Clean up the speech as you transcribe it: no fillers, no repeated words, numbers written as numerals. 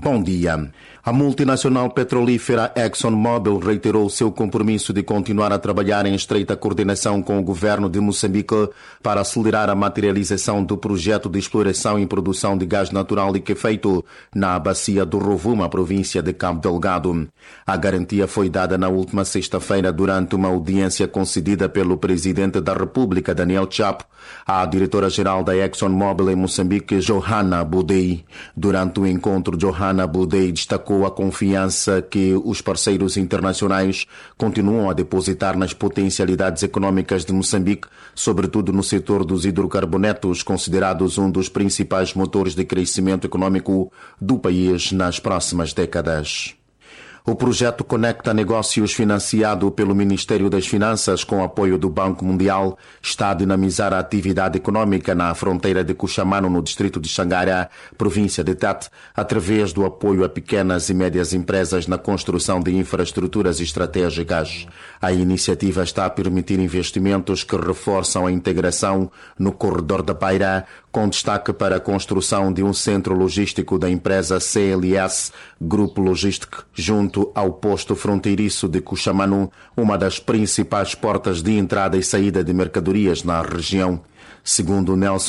Bom dia. A multinacional petrolífera ExxonMobil reiterou seu compromisso de continuar a trabalhar em estreita coordenação com o governo de Moçambique para acelerar a materialização do projeto de exploração e produção de gás natural liquefeito na bacia do Rovuma, província de Cabo Delgado. A garantia foi dada na última sexta-feira durante uma audiência concedida pelo presidente da República, Daniel Chapo, à diretora-geral da ExxonMobil em Moçambique, Johanna Budei. Durante o encontro, Johanna Budei destacou a confiança que os parceiros internacionais continuam a depositar nas potencialidades econômicas de Moçambique, sobretudo no setor dos hidrocarbonetos, considerados um dos principais motores de crescimento econômico do país nas próximas décadas. O projeto Conecta Negócios, financiado pelo Ministério das Finanças com apoio do Banco Mundial, está a dinamizar a atividade econômica na fronteira de Cuxamano, no distrito de Xangara, província de Tete, através do apoio a pequenas e médias empresas na construção de infraestruturas estratégicas. A iniciativa está a permitir investimentos que reforçam a integração no corredor da Paira, com destaque para a construção de um centro logístico da empresa CLS Grupo Logístico, junto ao posto fronteiriço de Cuxamano, uma das principais portas de entrada e saída de mercadorias na região. Segundo Nelson